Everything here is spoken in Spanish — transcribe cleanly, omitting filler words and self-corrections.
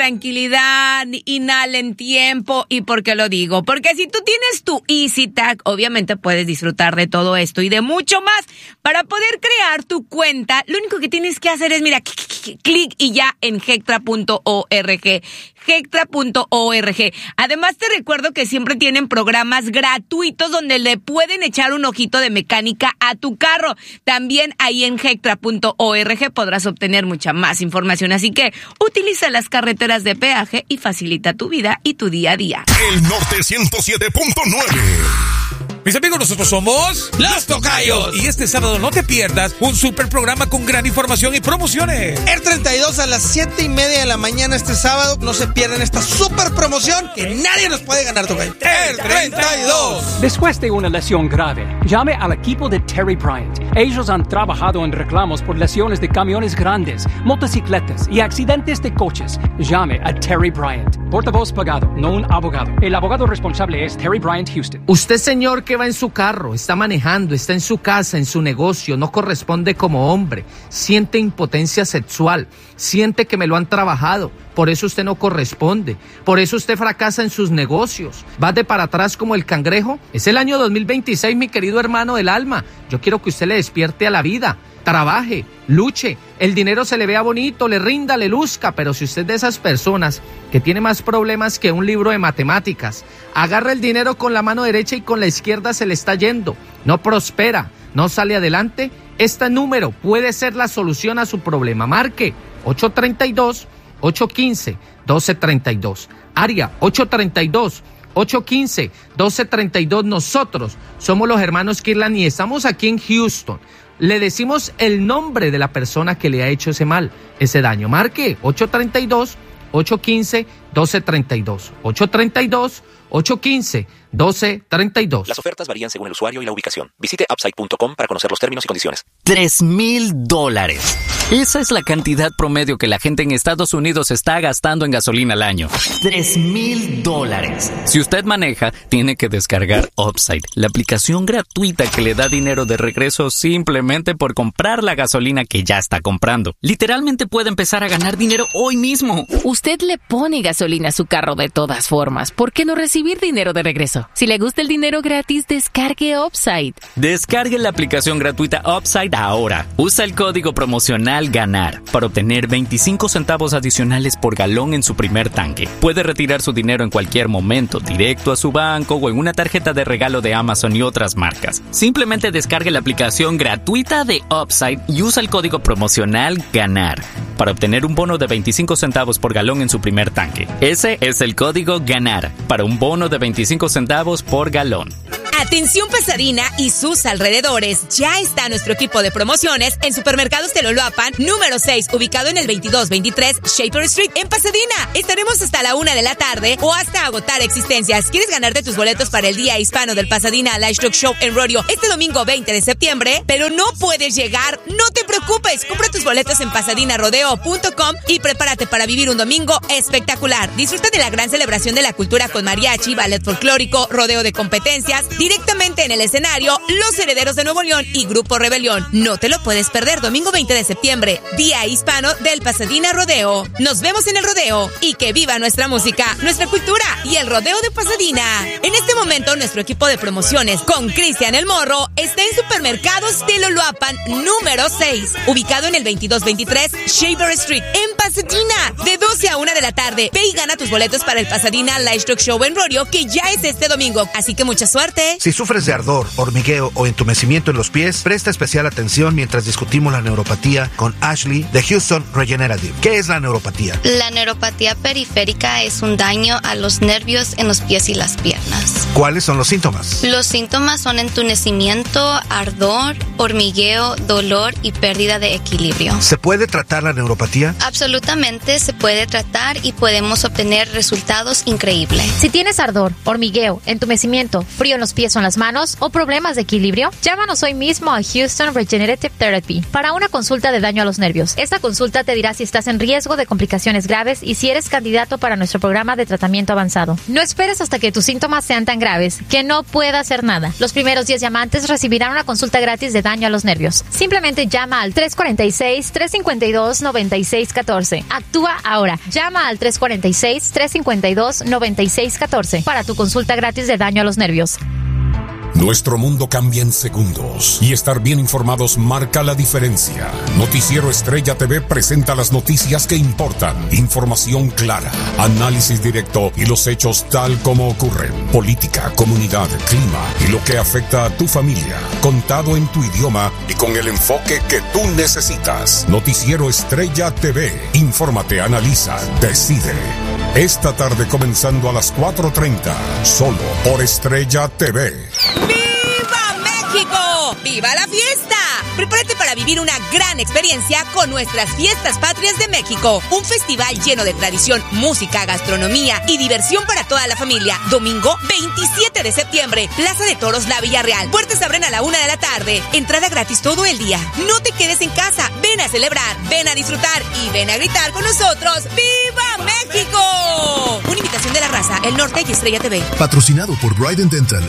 tranquilidad, inhalen tiempo. ¿Y por qué lo digo? Porque si tú tienes tu EasyTag, obviamente puedes disfrutar de todo esto y de mucho más. Para poder crear tu cuenta, lo único que tienes que hacer es, mira, clic y ya en Hectra.org. Hectra.org. Además te recuerdo que siempre tienen programas gratuitos donde le pueden echar un ojito de mecánica a tu carro. También ahí en Hectra.org podrás obtener mucha más información. Así que utiliza las carreteras de peaje y facilita tu vida y tu día a día. El Norte 107.9. Mis amigos, nosotros somos Los Tocayos. Y este sábado no te pierdas un super programa con gran información y promociones. El 32 a las 7:30 de la mañana este sábado. No se pierdan esta super promoción que nadie nos puede ganar, Tocayo. El 32. Después de una lesión grave, llame al equipo de Terry Bryant. Ellos han trabajado en reclamos por lesiones de camiones grandes, motocicletas y accidentes de coches. Llame a Terry Bryant. Portavoz pagado, no un abogado. El abogado responsable es Terry Bryant Houston. Usted, señor, que va en su carro, está manejando, está en su casa, en su negocio, no corresponde como hombre, siente impotencia sexual, siente que me lo han trabajado, por eso usted no corresponde, por eso usted fracasa en sus negocios, va de para atrás como el cangrejo. Es el año 2026, mi querido hermano del alma. Yo quiero que usted le despierte a la vida, trabaje, luche, el dinero se le vea bonito, le rinda, le luzca, pero si usted es de esas personas que tiene más problemas que un libro de matemáticas, agarra el dinero con la mano derecha y con la izquierda se le está yendo, no prospera, no sale adelante, este número puede ser la solución a su problema. Marque 832-815-1232, área 832-815-1232. Nosotros somos los hermanos Kirlan y estamos aquí en Houston. Le decimos el nombre de la persona que le ha hecho ese mal, ese daño. Marque 832-815-1232. 832-815-1232. Las ofertas varían según el usuario y la ubicación. Visite Upside.com para conocer los términos y condiciones. $3,000. Esa es la cantidad promedio que la gente en Estados Unidos está gastando en gasolina al año. $3,000. Si usted maneja, tiene que descargar Upside, la aplicación gratuita que le da dinero de regreso simplemente por comprar la gasolina que ya está comprando. Literalmente puede empezar a ganar dinero hoy mismo. Usted le pone gasolina a su carro de todas formas. ¿Por qué no recibir dinero de regreso? Si le gusta el dinero gratis, descargue Upside. Descargue la aplicación gratuita Upside ahora. Usa el código promocional GANAR para obtener 25 centavos adicionales por galón en su primer tanque. Puede retirar su dinero en cualquier momento, directo a su banco o en una tarjeta de regalo de Amazon y otras marcas. Simplemente descargue la aplicación gratuita de Upside y usa el código promocional GANAR para obtener un bono de 25 centavos por galón en su primer tanque. Ese es el código GANAR para un bono de 25 centavos por galón. Atención Pasadena y sus alrededores, ya está nuestro equipo de promociones en Supermercados Teloloapan, número 6, ubicado en el 2223 Shaper Street en Pasadena. Estaremos hasta la 1 de la tarde o hasta agotar existencias. ¿Quieres ganarte tus boletos para el Día Hispano del Pasadena Livestock Show en Rodeo este domingo 20 de septiembre, pero no puedes llegar? No te preocupes, compra tus boletos en pasadinarodeo.com y prepárate para vivir un domingo espectacular. Disfruta de la gran celebración de la cultura con mariachi, ballet folclórico, rodeo de competencias, directamente en el escenario, Los Herederos de Nuevo León y Grupo Rebelión. No te lo puedes perder, domingo 20 de septiembre, Día Hispano del Pasadena Rodeo. Nos vemos en el rodeo y que viva nuestra música, nuestra cultura y el rodeo de Pasadena. En este momento, nuestro equipo de promociones con Cristian El Morro está en Supermercados Teloloapan, número 6, ubicado en el 2223 Shaver Street en Pasadena, de 12 a 1 de la tarde. Ve y gana tus boletos para el Pasadena Livestock Show en Rodeo, que ya es este domingo, así que mucha suerte. Si sufres de ardor, hormigueo o entumecimiento en los pies, presta especial atención mientras discutimos la neuropatía con Ashley de Houston Regenerative. ¿Qué es la neuropatía? La neuropatía periférica es un daño a los nervios en los pies y las piernas. ¿Cuáles son los síntomas? Los síntomas son entumecimiento, ardor, hormigueo, dolor y pérdida de equilibrio. ¿Se puede tratar la neuropatía? Absolutamente se puede tratar y podemos obtener resultados increíbles. Si tienes ardor, hormigueo, entumecimiento, frío en los pies o con las manos o problemas de equilibrio? Llámanos hoy mismo a Houston Regenerative Therapy para una consulta de daño a los nervios. Esta consulta te dirá si estás en riesgo de complicaciones graves y si eres candidato para nuestro programa de tratamiento avanzado. No esperes hasta que tus síntomas sean tan graves que no pueda hacer nada. Los primeros 10 llamantes recibirán una consulta gratis de daño a los nervios. Simplemente llama al 346-352-9614. Actúa ahora. Llama al 346-352-9614 para tu consulta gratis de daño a los nervios. Nuestro mundo cambia en segundos y estar bien informados marca la diferencia. Noticiero Estrella TV presenta las noticias que importan, información clara, análisis directo y los hechos tal como ocurren. Política, comunidad, clima y lo que afecta a tu familia, contado en tu idioma y con el enfoque que tú necesitas. Noticiero Estrella TV. Infórmate, analiza, decide. Esta tarde comenzando a las 4:30, solo por Estrella TV. ¡Viva México! ¡Viva la fiesta! Prepárate para vivir una gran experiencia con nuestras Fiestas Patrias de México. Un festival lleno de tradición, música, gastronomía y diversión para toda la familia. Domingo 27 de septiembre, Plaza de Toros La Villarreal. Puertas abren a la 1 de la tarde. Entrada gratis todo el día. No te quedes en casa. Ven a celebrar, ven a disfrutar y ven a gritar con nosotros. ¡Viva México! Una invitación de La Raza, El Norte y Estrella TV. Patrocinado por Bryden Dental,